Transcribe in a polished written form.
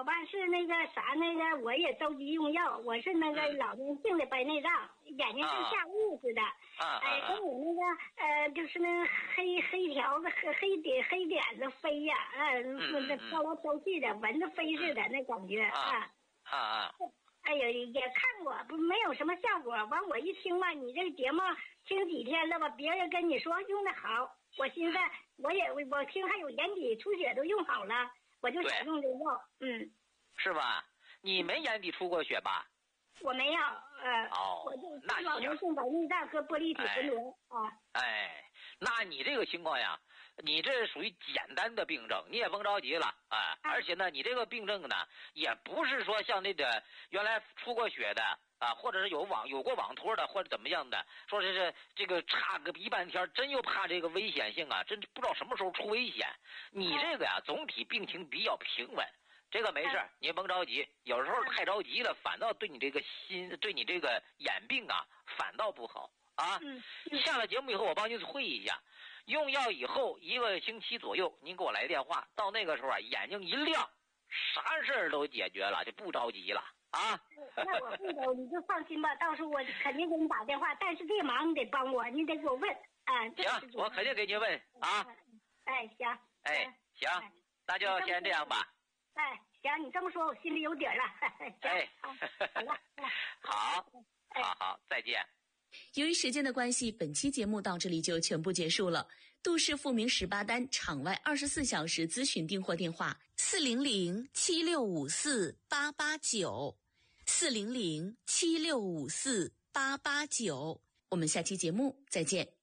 吧是那个啥我也着急用药，我是那个老年性的白内障，眼睛跟下雾似的。跟我就是那黑条子黑点子飞呀，飘来飘去的，蚊子飞似的那感觉哎呦，也看过，不没有什么效果。完我一听吧，你这个节目听几天了吧，别人跟你说用的好，我寻思我听还有眼底出血都用好了，我就想用这药。 是吧？你没眼底出过血吧？ 我没有，我就老年性白内障和玻璃体混浊那你这个情况呀，你这属于简单的病症，你也甭着急了而且呢，你这个病症呢，也不是说像那个原来出过血的或者是有过网托的，或者怎么样的，说是这个差个一半天，真又怕这个危险性真不知道什么时候出危险。你这个呀，总体病情比较平稳。这个没事你也甭着急，有时候太着急了，反倒对你这个对你这个眼病反倒不好下了节目以后，我帮您催一下，用药以后1个星期左右，您给我来电话，到那个时候眼睛一亮，啥事儿都解决了，就不着急了那我不着，你就放心吧，到时候我肯定给你打电话，但是这忙你得帮我，你得给我问行，我肯定给您问行行，那就先这样吧。 行，你这么说我心里有底儿了。好了， 好，再见。 由于时间的关系，本期节目到这里就全部结束了。杜氏复明18单场外24小时咨询订货电话400-7654-889，400-7654-889。我们下期节目再见。